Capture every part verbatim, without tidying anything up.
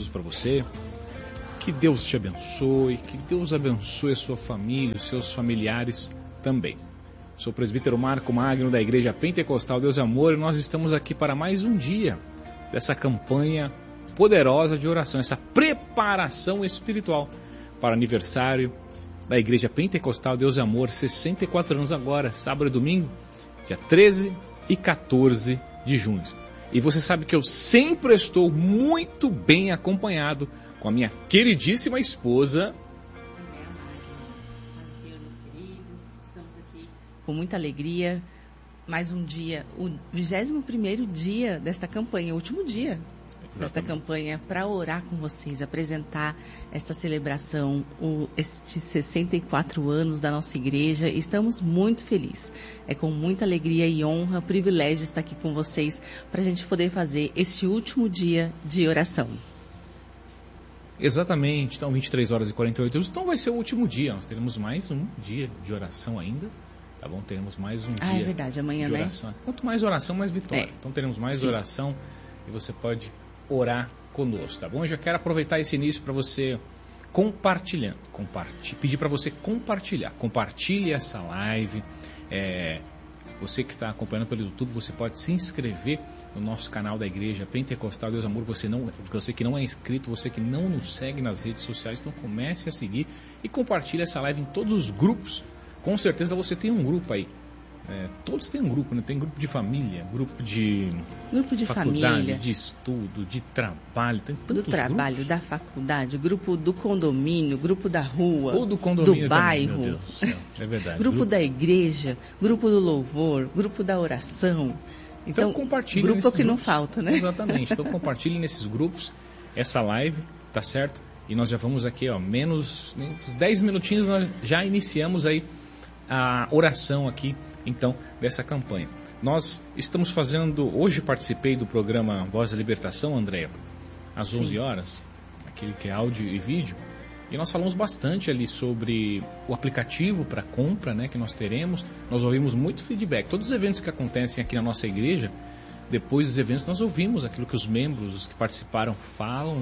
Jesus para você. Que Deus te abençoe, que Deus abençoe a sua família, os seus familiares também. Sou o presbítero Marco Magno da Igreja Pentecostal Deus e Amor e nós estamos aqui para mais um dia dessa campanha poderosa de oração, essa preparação espiritual para o aniversário da Igreja Pentecostal Deus e Amor, sessenta e quatro anos agora, sábado e domingo, dia treze e quatorze de junho. E você sabe que eu sempre estou muito bem acompanhado com a minha queridíssima esposa. Com muita alegria, mais um dia, o vigésimo primeiro dia desta campanha, o último dia desta campanha, para orar com vocês, apresentar esta celebração, o, estes sessenta e quatro anos da nossa igreja. Estamos muito felizes. É com muita alegria e honra, privilégio estar aqui com vocês para a gente poder fazer este último dia de oração. Exatamente, então vinte e três horas e quarenta e oito minutos, então vai ser o último dia, nós teremos mais um dia de oração ainda, tá bom? Teremos mais um ah, dia é verdade, amanhã, de né? oração. Quanto mais oração, mais vitória. É. Então teremos mais Sim. oração e você pode orar conosco, tá bom? Eu já quero aproveitar esse início para você compartilhando, compartilhe, pedir para você compartilhar, compartilhe essa live. É, você que está acompanhando pelo YouTube, você pode se inscrever no nosso canal da Igreja Pentecostal Deus Amor. Você, não, você que não é inscrito, você que não nos segue nas redes sociais, então comece a seguir e compartilhe essa live em todos os grupos. Com certeza você tem um grupo aí. É, todos têm um grupo, né? Tem grupo de família, grupo de, grupo de faculdade, família, de estudo, de trabalho. Tem tantos do trabalho, grupos. Da faculdade, grupo do condomínio, grupo da rua, ou do condomínio do também, bairro, meu Deus do céu, é verdade. grupo, grupo da igreja, grupo do louvor, grupo da oração. Então, Então compartilhe. Grupo nesses que não grupos. falta, né? Exatamente. Então compartilhe nesses grupos essa live, tá certo? E nós já vamos aqui, ó, menos uns dez minutinhos, nós já iniciamos aí a oração aqui, então, dessa campanha. Nós estamos fazendo, hoje participei do programa Voz da Libertação, Andréia, às onze horas, aquele que é áudio e vídeo, e nós falamos bastante ali sobre o aplicativo para compra, né, que nós teremos. Nós ouvimos muito feedback. Todos os eventos que acontecem aqui na nossa igreja, depois dos eventos nós ouvimos aquilo que os membros, os que participaram, falam,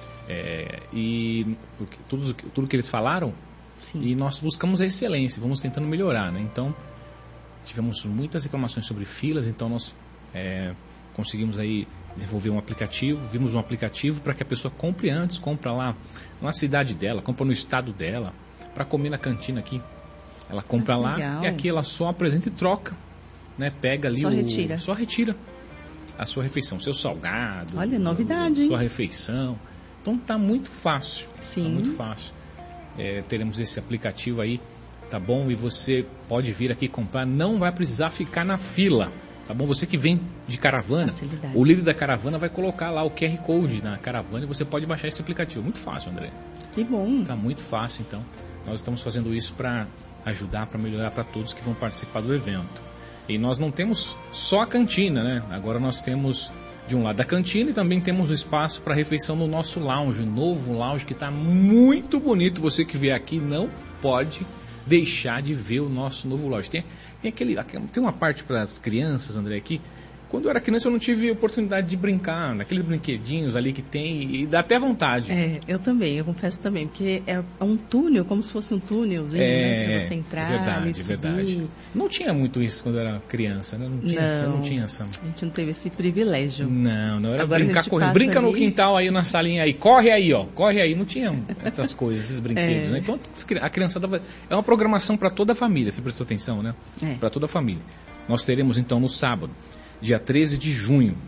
é, e tudo, tudo que eles falaram. Sim. E nós buscamos a excelência, vamos tentando melhorar, né? Então, tivemos muitas reclamações sobre filas, então nós é, conseguimos aí desenvolver um aplicativo, vimos um aplicativo para que a pessoa compre antes, compra lá na cidade dela, compra no estado dela, para comer na cantina aqui. Ela compra ah, lá legal. e aqui ela só apresenta e troca, né? Pega ali só o... retira. Só retira a sua refeição, seu salgado. Olha, novidade, hein? Sua refeição. Então tá muito fácil. Sim. Tá muito fácil. É, teremos esse aplicativo aí, tá bom? E você pode vir aqui comprar, não vai precisar ficar na fila, tá bom? Você que vem de caravana, Facilidade. o líder da caravana vai colocar lá o Q R Code na caravana e você pode baixar esse aplicativo. Muito fácil, André. Que bom. Tá muito fácil, então. Nós estamos fazendo isso para ajudar, para melhorar para todos que vão participar do evento. E nós não temos só a cantina, né? Agora nós temos de um lado da cantina e também temos o espaço para refeição no nosso lounge, um novo lounge que está muito bonito. Você que vier aqui não pode deixar de ver o nosso novo lounge. Tem, tem, aquele, tem uma parte para as crianças, André, aqui. Quando eu era criança eu não tive oportunidade de brincar naqueles brinquedinhos ali que tem e dá até vontade. É, eu também, eu confesso também, porque é um túnel, como se fosse um túnelzinho, é, né, para você entrar, é verdade, e subir. verdade. Não tinha muito isso quando eu era criança, né? Não tinha, não, essa, não tinha essa... A gente não teve esse privilégio. Não, não era Agora brincar correndo. Brinca ali... no quintal aí, na salinha aí, corre aí, ó, corre aí. Não tinha essas coisas, esses brinquedos, é. né? Então a criançada vai... é uma programação para toda a família, você prestou atenção, né? É. Para toda a família. Nós teremos então no sábado, dia treze de junho,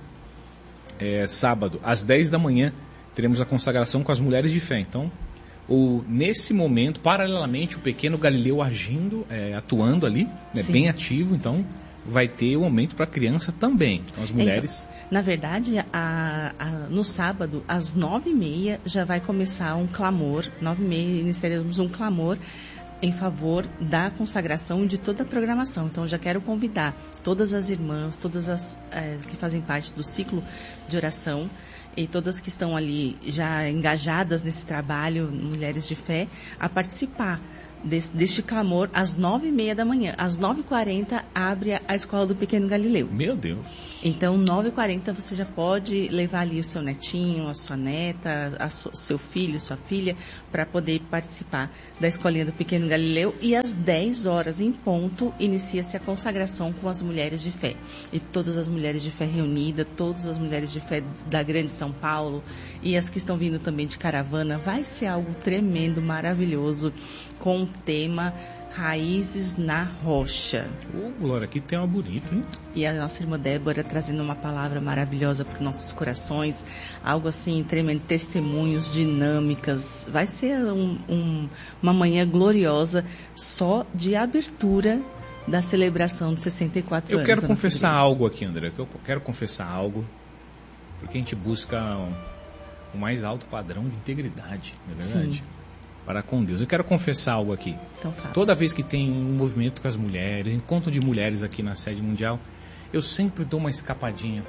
é, sábado, às dez da manhã, teremos a consagração com as mulheres de fé. Então, o, nesse momento, paralelamente, o pequeno Galileu agindo, é, atuando ali, né, bem ativo, então vai ter um momento para a criança também. Então, as mulheres... Então, na verdade, a, a, no sábado, às nove e meia, já vai começar um clamor, nove e meia iniciaremos um clamor em favor da consagração de toda a programação. Então, já quero convidar todas as irmãs, todas as é, que fazem parte do ciclo de oração e todas que estão ali já engajadas nesse trabalho, mulheres de fé, a participar desse, deste clamor às nove e meia da manhã. Às nove e quarenta abre a, a escola do Pequeno Galileu. Meu Deus! Então, nove e quarenta você já pode levar ali o seu netinho, a sua neta, a su, seu filho, sua filha, para poder participar da escolinha do Pequeno Galileu. E às dez horas em ponto, inicia-se a consagração com as mulheres de fé. E todas as mulheres de fé reunidas, todas as mulheres de fé da Grande São Paulo e as que estão vindo também de caravana. Vai ser algo tremendo, maravilhoso, com o tema Raízes na Rocha. Ô, oh, Glória, que tema bonito, hein? E a nossa irmã Débora trazendo uma palavra maravilhosa para os nossos corações, algo assim tremendo, testemunhos, dinâmicas. Vai ser um, um, uma manhã gloriosa só de abertura da celebração de sessenta e quatro eu anos. Eu quero confessar algo aqui, André, eu quero confessar algo, porque a gente busca o um, um mais alto padrão de integridade, não é verdade? Sim. Para com Deus. Eu quero confessar algo aqui. Então, fala. Toda vez que tem um movimento com as mulheres, encontro de mulheres aqui na sede mundial, eu sempre dou uma escapadinha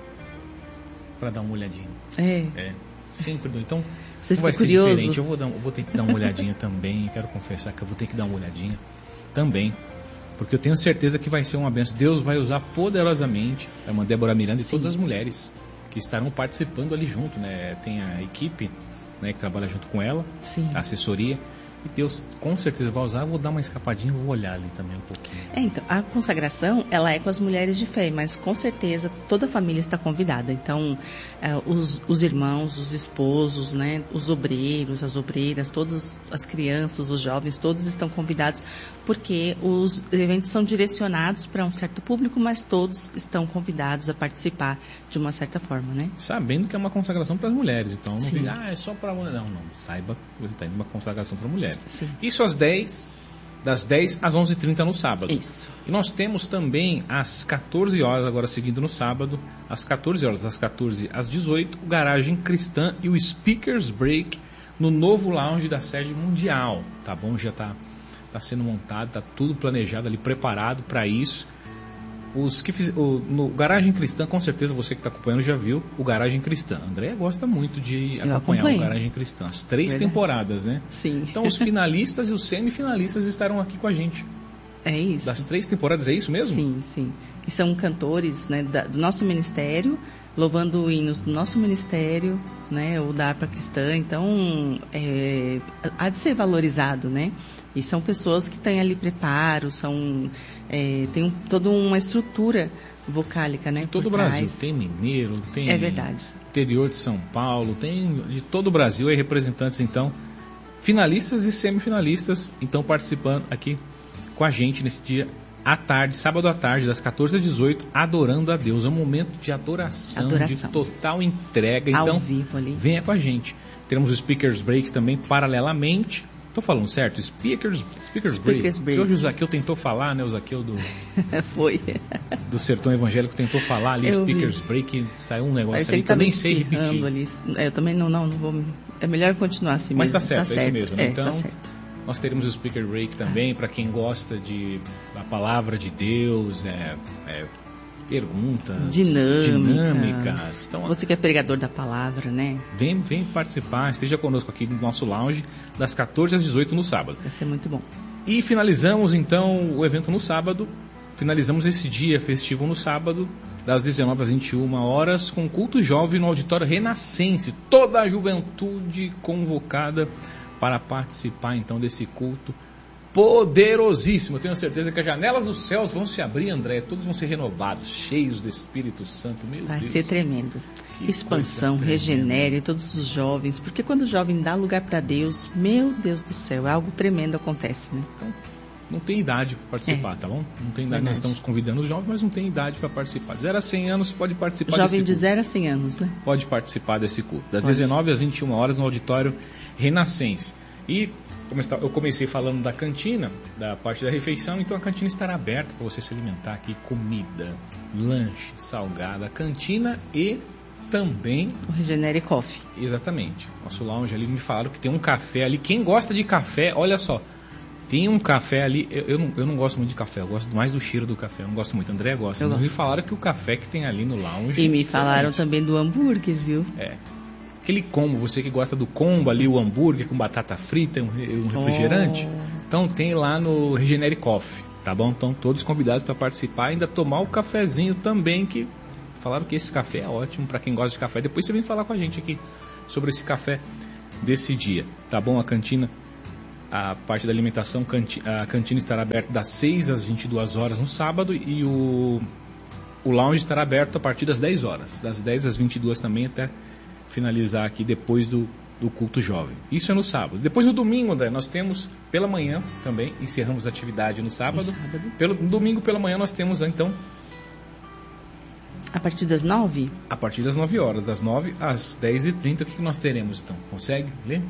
para dar uma olhadinha. É. É, sempre dou. Então, Você não vai ser curioso. diferente. Eu vou, dar, eu vou ter que dar uma olhadinha também. Eu quero confessar que eu vou ter que dar uma olhadinha também. Porque eu tenho certeza que vai ser uma bênção. Deus vai usar poderosamente a irmã Débora Miranda e Sim. todas as mulheres que estarão participando ali junto, né? Tem a equipe, né, que trabalha junto com ela, Sim. a assessoria. E Deus com certeza vai usar. Eu vou dar uma escapadinha, vou olhar ali também um pouquinho. É, então, a consagração, ela é com as mulheres de fé, mas com certeza toda a família está convidada. Então, é, os, os irmãos, os esposos, né, os obreiros, as obreiras, todas as crianças, os jovens, todos estão convidados, porque os eventos são direcionados para um certo público, mas todos estão convidados a participar de uma certa forma, né? Sabendo que é uma consagração para as mulheres. Então, não Sim. diga, ah, é só para mulher. Não, não. Saiba que você está indo uma consagração para mulheres. Sim. Isso às dez, das dez às onze e trinta no sábado. Isso. E nós temos também às quatorze horas, agora seguindo no sábado, às quatorze horas, das quatorze às dezoito, o Garagem Cristã e o Speakers Break no novo lounge da sede mundial. Tá bom? Já está tá sendo montado, está tudo planejado ali, preparado para isso. Os que fiz, o, no Garagem Cristã, com certeza você que está acompanhando já viu o Garagem Cristã. André gosta muito de Eu acompanhar acompanhei. o Garagem Cristã. As três Verdade. temporadas, né? Sim. Então os finalistas e os semifinalistas estarão aqui com a gente. É isso. Das três temporadas, é isso mesmo? Sim, sim. Que são cantores, né, da, do nosso ministério, louvando hinos do nosso ministério, né, o da harpa cristã. Então, é, há de ser valorizado, né? E são pessoas que têm ali preparo, são, é, tem um, toda uma estrutura vocálica, né? De todo o por Brasil. trás. Tem mineiro, tem É verdade. interior de São Paulo, tem de todo o Brasil aí representantes, então, finalistas e semifinalistas, então participando aqui com a gente nesse dia à tarde, sábado à tarde, das quatorze às dezoito, adorando a Deus. É um momento de adoração, Adoração. de total entrega. Ao Então, vivo ali. venha com a gente. Teremos o Speakers Break também paralelamente. Estou falando certo? Speakers, speakers, Speakers Break. Break. Porque hoje o Zaqueu tentou falar, né? O Zaqueu do, Foi. do Sertão Evangélico tentou falar ali, Eu Speakers vi. Break, saiu um negócio Parece ali que que eu tava nem sei espirrando repetir. ali. Eu também não, não, não vou. me- É melhor continuar assim Mas mesmo. tá certo, é isso mesmo, né? É, Então, tá certo. Nós teremos o Speaker Break também, para quem gosta de da palavra de Deus, é, é, perguntas, Dinâmica. dinâmicas. Então, Você que é pregador da palavra, né? vem, vem participar, esteja conosco aqui no nosso lounge, das quatorze às dezoito no sábado. Vai ser muito bom. E finalizamos então o evento no sábado. Finalizamos esse dia festivo no sábado, das dezenove às vinte e uma horas, com culto jovem no auditório Renascense. Toda a juventude convocada para participar então desse culto poderosíssimo. Eu tenho certeza que as janelas dos céus vão se abrir, André. Todos vão ser renovados, cheios do Espírito Santo. Meu Vai Deus. ser tremendo. Que Expansão, coisa regenere todos os jovens. Porque quando o jovem dá lugar para Deus, meu Deus do céu, é algo tremendo acontece, né? Então, não tem idade para participar, É. tá bom? Não tem idade. Verdade. Nós estamos convidando os jovens, mas não tem idade para participar. De zero a cem anos pode participar Jovem desse de culto. zero a cem anos, né? Pode participar desse culto. Das Pode. dezenove às vinte e uma horas no auditório Renascense. E como está- eu comecei falando da cantina, da parte da refeição, então a cantina estará aberta para você se alimentar aqui, comida, lanche, salgada, cantina e também, O Regenere Coffee. exatamente, nosso lounge ali, me falaram que tem um café ali. Quem gosta de café, olha só, tem um café ali, eu, eu, não, eu não gosto muito de café, eu gosto mais do cheiro do café, eu não gosto muito, André gosta, Eu mas me gosto. falaram que o café que tem ali no lounge... E me falaram excelente. também do hambúrguer, viu? É. Aquele combo, você que gosta do combo ali, o hambúrguer com batata frita, um, re- um refrigerante. Oh. Então tem lá no Regenere Coffee, tá bom? Então todos convidados para participar, ainda tomar o cafezinho também, que falaram que esse café é ótimo para quem gosta de café. Depois você vem falar com a gente aqui sobre esse café desse dia, tá bom? A cantina, a parte da alimentação, a cantina estará aberta das seis às vinte e duas horas no sábado e o, o lounge estará aberto a partir das dez horas, das dez às vinte e duas também, até finalizar aqui depois do, do culto jovem. Isso é no sábado. Depois no domingo, André, nós temos pela manhã também, encerramos a atividade no sábado. No sábado. Pelo, no domingo pela manhã nós temos então... A partir das nove? A partir das nove horas, das nove às dez e trinta, o que nós teremos então? Consegue ler?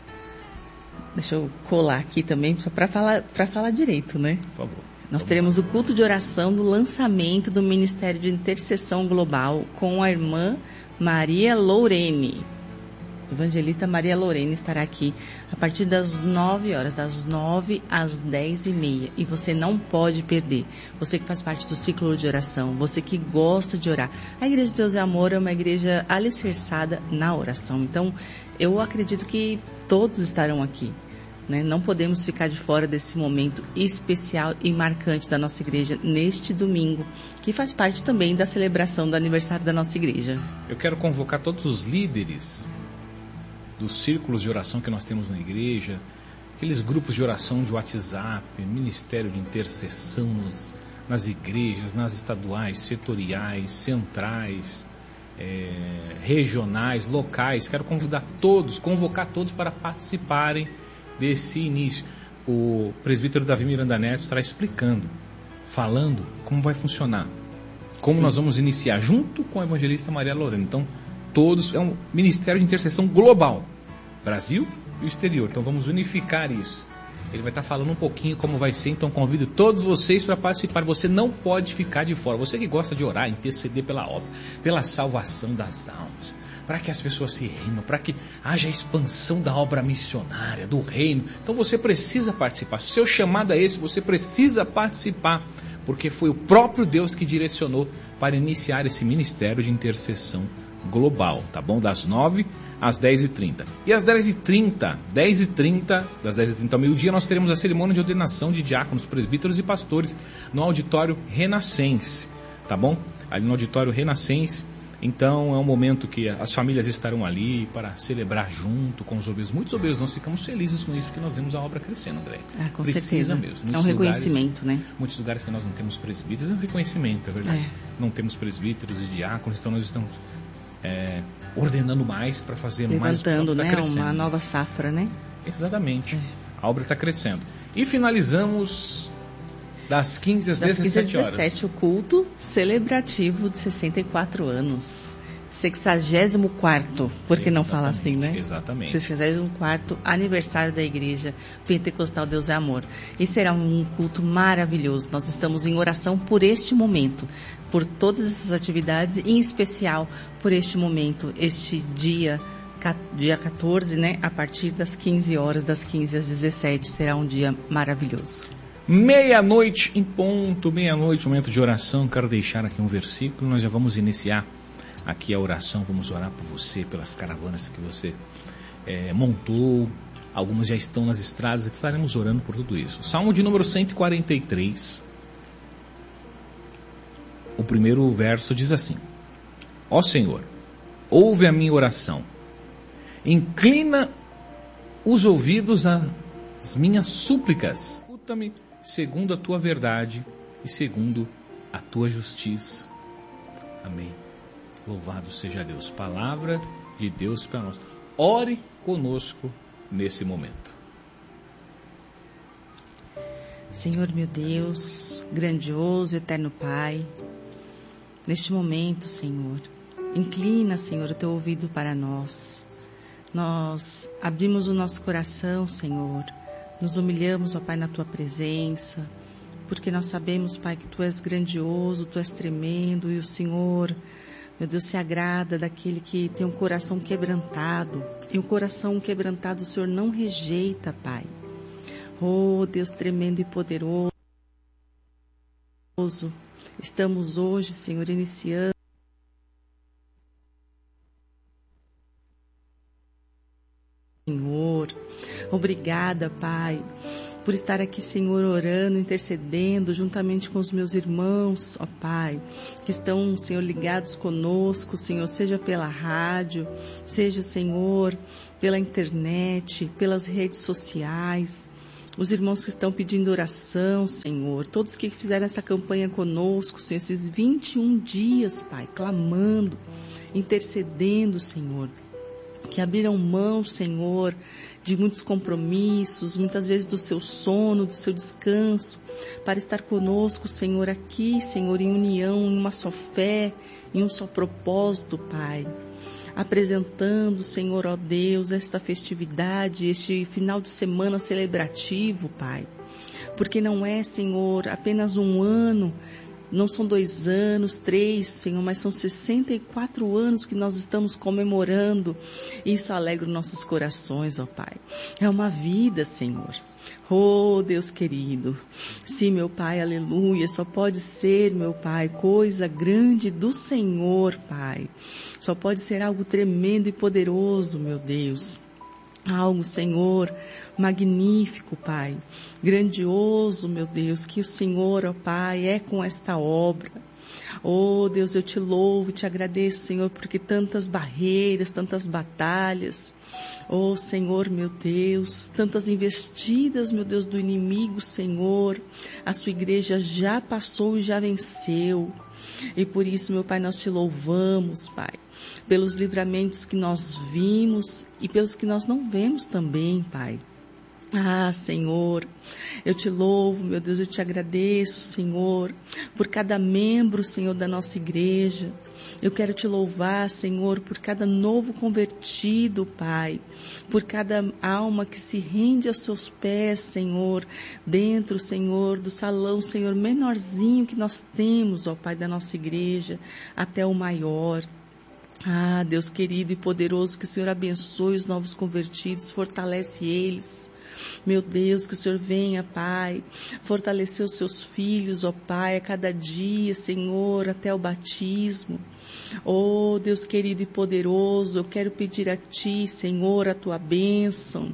Deixa eu colar aqui também, só para falar, para falar direito, né? Por favor. Nós teremos o culto de oração do lançamento do Ministério de Intercessão Global com a irmã Maria Lourene. Evangelista Maria Lourene estará aqui a partir das nove horas, das nove às dez e meia. E você não pode perder. Você que faz parte do ciclo de oração, você que gosta de orar. A Igreja de Deus é Amor é uma igreja alicerçada na oração. Então, eu acredito que todos estarão aqui, né? Não podemos ficar de fora desse momento especial e marcante da nossa igreja neste domingo, que faz parte também da celebração do aniversário da nossa igreja. Eu quero convocar todos os líderes dos círculos de oração que nós temos na igreja, aqueles grupos de oração de WhatsApp, ministério de intercessão nos, nas igrejas, nas estaduais, setoriais, centrais, é, regionais, locais. Quero convidar todos, convocar todos para participarem desse início. O presbítero Davi Miranda Neto estará explicando, falando como vai funcionar, como Sim. nós vamos iniciar, junto com a evangelista Maria Lourene. Então, todos, é um ministério de intercessão global, Brasil e o exterior. Então vamos unificar isso. Ele vai estar falando um pouquinho como vai ser, então convido todos vocês para participar. Você não pode ficar de fora. Você que gosta de orar, interceder pela obra, pela salvação das almas, para que as pessoas se rendam, para que haja expansão da obra missionária, do reino. Então você precisa participar. Se o seu chamado é esse, você precisa participar, porque foi o próprio Deus que direcionou para iniciar esse ministério de intercessão global, tá bom? Das nove às dez e trinta. E às dez e trinta, dez e trinta, das dez e trinta ao meio-dia, nós teremos a cerimônia de ordenação de diáconos, presbíteros e pastores no auditório Renascense, tá bom? Ali no auditório Renascense. Então é um momento que as famílias estarão ali para celebrar junto com os obreiros. Muitos obreiros, nós ficamos felizes com isso, porque nós vemos a obra crescendo, André. Ah, com Precisa certeza. mesmo. Muitos é um reconhecimento, lugares, né? Muitos lugares que nós não temos presbíteros, é um reconhecimento, é verdade. É. Não temos presbíteros e diáconos, então nós estamos é, ordenando mais para fazer Levantando, mais. Levantando, tá né? Crescendo. Uma nova safra, né? Exatamente. É. A obra está crescendo. E finalizamos das quinze às das dezessete quinze às dezessete, horas. O culto celebrativo de sessenta e quatro anos. sexagésimo quarto, por que não falar assim, né? Exatamente. sexagésimo quarto aniversário da Igreja Pentecostal Deus é Amor. E será um culto maravilhoso. Nós estamos em oração por este momento, por todas essas atividades, e em especial por este momento, este dia, dia quatorze, né? A partir das quinze horas, das quinze às dezessete, será um dia maravilhoso. Meia-noite em ponto, meia-noite, momento de oração. Quero deixar aqui um versículo, nós já vamos iniciar aqui a oração, vamos orar por você, pelas caravanas que você é, montou, algumas já estão nas estradas, e estaremos orando por tudo isso. Salmo de número cento e quarenta e três, o primeiro verso diz assim: Ó Senhor, ouve a minha oração, inclina os ouvidos às minhas súplicas, escuta-me segundo a tua verdade e segundo a tua justiça. Amém. Louvado seja Deus. Palavra de Deus para nós. Ore conosco nesse momento. Senhor meu Deus, grandioso, eterno Pai, neste momento, Senhor, inclina, Senhor, o teu ouvido para nós. Nós abrimos o nosso coração, Senhor, nos humilhamos, ó Pai, na tua presença, porque nós sabemos, Pai, que tu és grandioso, tu és tremendo, e o Senhor, meu Deus, se agrada daquele que tem um coração quebrantado. E um coração quebrantado o Senhor não rejeita, Pai. Oh, Deus tremendo e poderoso. Estamos hoje, Senhor, iniciando. Senhor, obrigada, Pai, por estar aqui, Senhor, orando, intercedendo, juntamente com os meus irmãos, ó Pai, que estão, Senhor, ligados conosco, Senhor, seja pela rádio, seja, Senhor, pela internet, pelas redes sociais. Os irmãos que estão pedindo oração, Senhor, todos que fizeram essa campanha conosco, Senhor, esses vinte e um dias, Pai, clamando, intercedendo, Senhor, que abriram mão, Senhor, de muitos compromissos, muitas vezes do seu sono, do seu descanso, para estar conosco, Senhor, aqui, Senhor, em união, em uma só fé, em um só propósito, Pai. Apresentando, Senhor, ó Deus, esta festividade, este final de semana celebrativo, Pai. Porque não é, Senhor, apenas um ano, não são dois anos, três, Senhor, mas são sessenta e quatro anos que nós estamos comemorando. Isso alegra os nossos corações, ó Pai. É uma vida, Senhor. Oh, Deus querido, sim, meu Pai, aleluia, só pode ser, meu Pai, coisa grande do Senhor, Pai. Só pode ser algo tremendo e poderoso, meu Deus. Algo, Senhor, magnífico, Pai. Grandioso, meu Deus, que o Senhor, ó Pai, é com esta obra. Oh, Deus, eu te louvo, te agradeço, Senhor, porque tantas barreiras, tantas batalhas, oh, Senhor, meu Deus, tantas investidas, meu Deus, do inimigo, Senhor, a sua igreja já passou e já venceu. E por isso, meu Pai, nós te louvamos, Pai, pelos livramentos que nós vimos e pelos que nós não vemos também, Pai. Ah, Senhor, eu te louvo, meu Deus, eu te agradeço, Senhor, por cada membro, Senhor, da nossa igreja. Eu quero te louvar, Senhor, por cada novo convertido, Pai, por cada alma que se rende aos seus pés, Senhor, dentro, Senhor, do salão, Senhor, menorzinho que nós temos, ó Pai, da nossa igreja, até o maior. Ah, Deus querido e poderoso, que o Senhor abençoe os novos convertidos, fortalece eles. Meu Deus, que o Senhor venha, Pai, fortalecer os seus filhos, ó Pai, a cada dia, Senhor, até o batismo. Oh, Deus querido e poderoso, eu quero pedir a Ti, Senhor, a Tua bênção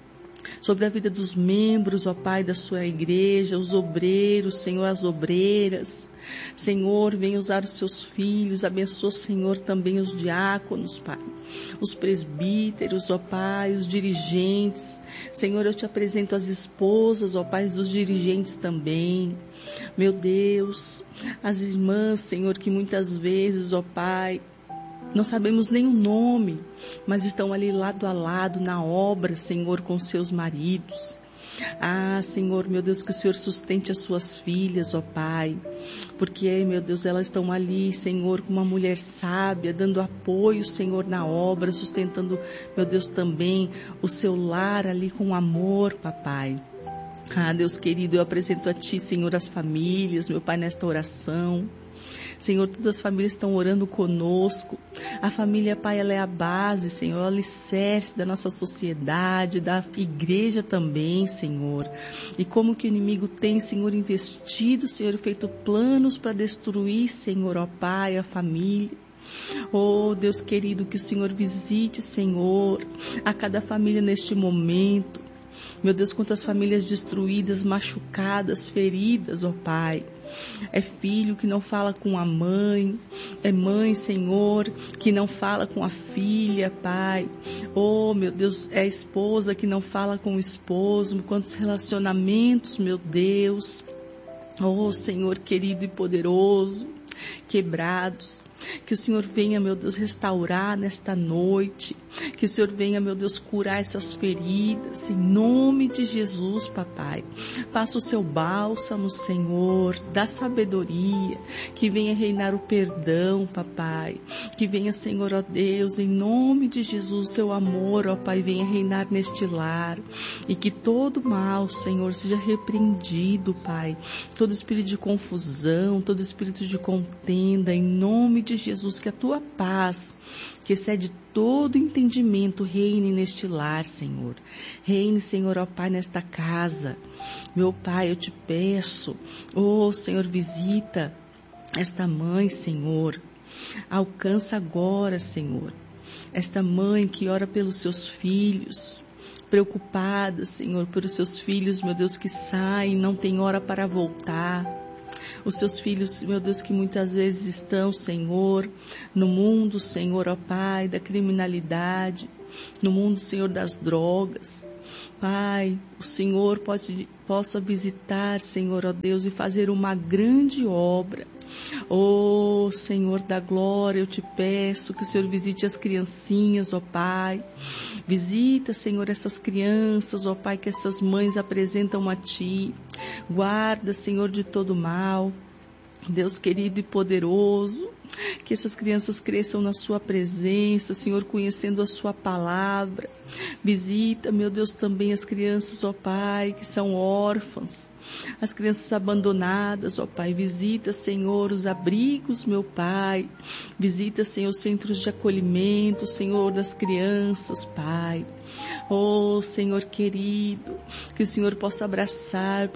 sobre a vida dos membros, ó Pai, da sua igreja, os obreiros, Senhor, as obreiras. Senhor, venha usar os seus filhos, abençoa, Senhor, também os diáconos, Pai, os presbíteros, ó Pai, os dirigentes. Senhor, eu te apresento as esposas, ó Pai, dos dirigentes também. Meu Deus, as irmãs, Senhor, que muitas vezes, ó Pai, não sabemos nem o nome, mas estão ali lado a lado na obra, Senhor, com seus maridos. Ah, Senhor, meu Deus, que o Senhor sustente as suas filhas, ó Pai, porque, meu Deus, elas estão ali, Senhor, com uma mulher sábia, dando apoio, Senhor, na obra, sustentando, meu Deus, também o seu lar ali com amor, papai. Ah, Deus querido, eu apresento a Ti, Senhor, as famílias, meu Pai, nesta oração. Senhor, todas as famílias estão orando conosco. A família, Pai, ela é a base, Senhor, o alicerce da nossa sociedade, da igreja também, Senhor. E como que o inimigo tem, Senhor, investido, Senhor, feito planos para destruir, Senhor, ó Pai, a família. Oh, Deus querido, que o Senhor visite, Senhor, a cada família neste momento. Meu Deus, quantas famílias destruídas, machucadas, feridas, ó Pai. É filho que não fala com a mãe, é mãe, Senhor, que não fala com a filha, Pai. Oh, meu Deus, é a esposa que não fala com o esposo. Quantos relacionamentos, meu Deus. Oh, Senhor querido e poderoso, quebrados. Que o Senhor venha, meu Deus, restaurar nesta noite. Que o Senhor venha, meu Deus, curar essas feridas. Em nome de Jesus, papai. Passa o seu bálsamo, Senhor, da sabedoria. Que venha reinar o perdão, papai. Que venha, Senhor, ó Deus, em nome de Jesus, seu amor, ó Pai, venha reinar neste lar. E que todo mal, Senhor, seja repreendido, Pai. Todo espírito de confusão, todo espírito de contenda, em nome de Jesus, que a tua paz, que excede todo entendimento, reine neste lar, Senhor. Reine, Senhor, ó Pai, nesta casa. Meu Pai, eu te peço, ó Senhor, visita esta mãe, Senhor. Alcança agora, Senhor, esta mãe que ora pelos seus filhos. preocupadas, Senhor, pelos seus filhos, meu Deus, que saem, não tem hora para voltar. Os seus filhos, meu Deus, que muitas vezes estão, Senhor, no mundo, Senhor, ó Pai, da criminalidade, no mundo, Senhor, das drogas. Pai, o Senhor pode, possa visitar, Senhor, ó Deus, e fazer uma grande obra. Oh, Senhor da glória, eu te peço que o Senhor visite as criancinhas, ó Pai. Visita, Senhor, essas crianças, ó Pai, que essas mães apresentam a Ti. Guarda, Senhor, de todo mal. Deus querido e poderoso, que essas crianças cresçam na sua presença, Senhor, conhecendo a sua palavra. Visita, meu Deus, também as crianças, ó Pai, que são órfãs, as crianças abandonadas, ó Pai. Visita, Senhor, os abrigos, meu Pai. Visita, Senhor, os centros de acolhimento, Senhor, das crianças, Pai. Oh, Senhor querido, que o Senhor possa abraçar